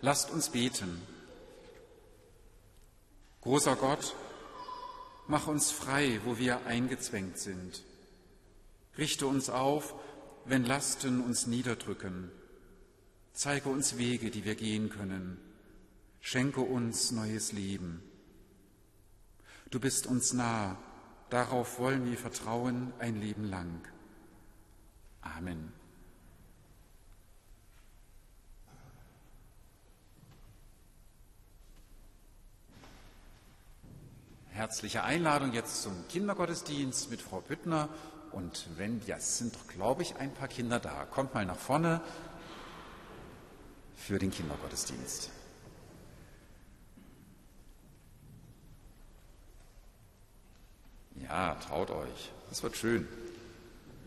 Lasst uns beten. Großer Gott, mach uns frei, wo wir eingezwängt sind. Richte uns auf, wenn Lasten uns niederdrücken. Zeige uns Wege, die wir gehen können. Schenke uns neues Leben. Du bist uns nah, darauf wollen wir vertrauen ein Leben lang. Amen. Herzliche Einladung jetzt zum Kindergottesdienst mit Frau Büttner. Und es sind, glaube ich, ein paar Kinder da. Kommt mal nach vorne für den Kindergottesdienst. Ja, traut euch. Das wird schön.